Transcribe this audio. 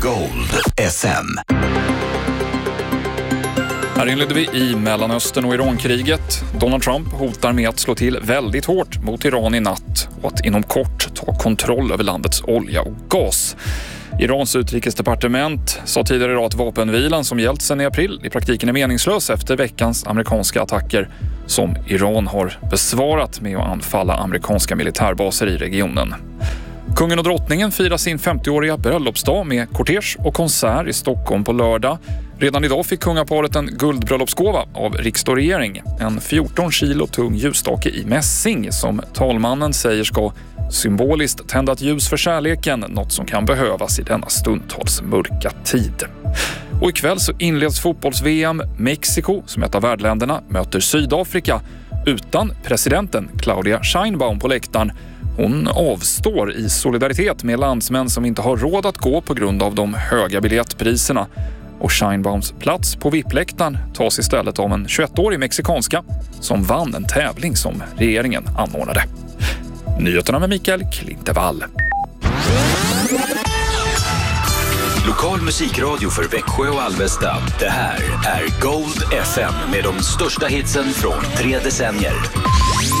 Gold FM. Här inleder vi i Mellanöstern och Irankriget. Donald Trump hotar med att slå till väldigt hårt mot Iran i natt och att inom kort ta kontroll över landets olja och gas. Irans utrikesdepartement sa tidigare idag att vapenvilan som gällt sedan i april i praktiken är meningslös efter veckans amerikanska attacker som Iran har besvarat med att anfalla amerikanska militärbaser i regionen. Kungen och drottningen firar sin 50-åriga bröllopsdag med kortege och konsert i Stockholm på lördag. Redan idag fick kungaparet en guldbröllopsgåva av riksdag och regering. En 14 kilo tung ljusstake i mässing som talmannen säger ska symboliskt tända ett ljus för kärleken, något som kan behövas i denna stundtals mörka tid. Och ikväll så inleds fotbolls-VM. Mexiko, som är ett av värdländerna, möter Sydafrika utan presidenten Claudia Sheinbaum på läktaren. Hon avstår i solidaritet med landsmän som inte har råd att gå på grund av de höga biljettpriserna. Och Sheinbaums plats på VIP-läktaren tas istället av en 21-årig mexikanska som vann en tävling som regeringen anordnade. Nyheterna med Mikael Klintevall. Lokal musikradio för Växjö och Alvesta. Det här är Gold FM med de största hitsen från 3 decennier.